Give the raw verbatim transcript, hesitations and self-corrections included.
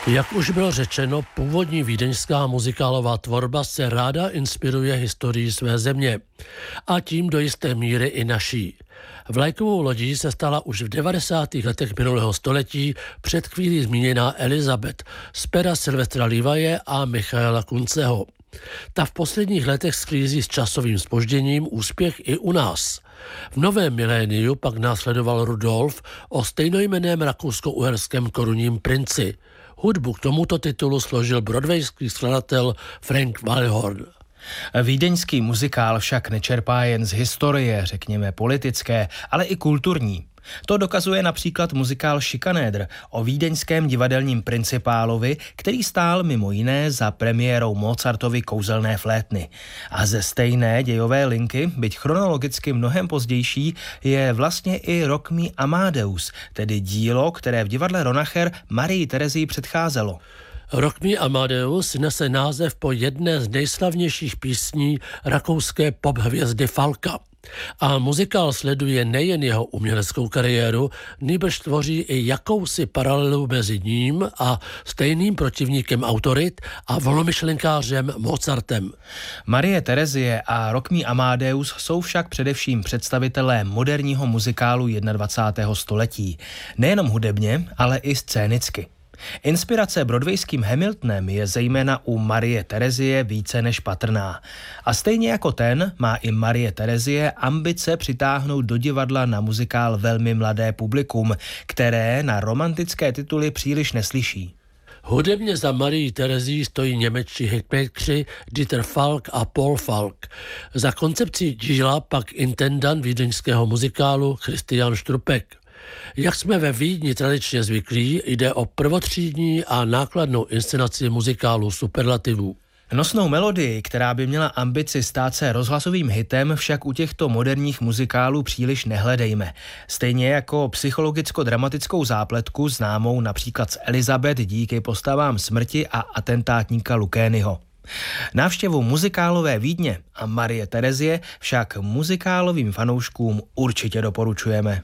Jak už bylo řečeno, původní vídeňská muzikálová tvorba se ráda inspiruje historií své země a tím do jisté míry i naší. Vlajkovou lodí se stala už v devadesátých letech minulého století před chvílí zmíněná Elizabeth z pera Silvestra Levaye a Michaela Kunceho. Ta v posledních letech sklízí s časovým zpožděním úspěch i u nás. V novém miléniu pak následoval Rudolf o stejnojmenném rakousko-uherském korunním princi. Hudbu k tomuto titulu složil broadwayský skladatel Frank Wildhorn. Vídeňský muzikál však nečerpá jen z historie, řekněme politické, ale i kulturní. To dokazuje například muzikál Schikaneder o vídeňském divadelním principálovi, který stál mimo jiné za premiérou Mozartovy Kouzelné flétny. A ze stejné dějové linky, byť chronologicky mnohem pozdější, je vlastně i Rock Me Amadeus, tedy dílo, které v divadle Ronacher Marii Terezii předcházelo. Rock Me Amadeus nese název po jedné z nejslavnějších písní rakouské pop-hvězdy Falka. A muzikál sleduje nejen jeho uměleckou kariéru, nýbrž tvoří i jakousi paralelu mezi ním a stejným protivníkem autorit a volnomyšlenkářem Mozartem. Marie Terezie a Rock Me Amadeus jsou však především představitelé moderního muzikálu dvacátého prvního století. Nejenom hudebně, ale i scénicky. Inspirace broadwayským Hamiltonem je zejména u Marie Terezie více než patrná. A stejně jako ten má i Marie Terezie ambice přitáhnout do divadla na muzikál velmi mladé publikum, které na romantické tituly příliš neslyší. Hudebně za Marii Terezii stojí němečtí hitmakeri Dieter Falk a Paul Falk. Za koncepcí díla pak intendant vídeňského muzikálu Christian Strupek. Jak jsme ve Vídni tradičně zvyklí, jde o prvotřídní a nákladnou inscenaci muzikálu superlativů. Nosnou melodii, která by měla ambici stát se rozhlasovým hitem, však u těchto moderních muzikálů příliš nehledejme. Stejně jako psychologicko-dramatickou zápletku známou například z Elizabeth díky postavám Smrti a atentátníka Lukényho. Návštěvu muzikálové Vídně a Marie Terezie však muzikálovým fanouškům určitě doporučujeme.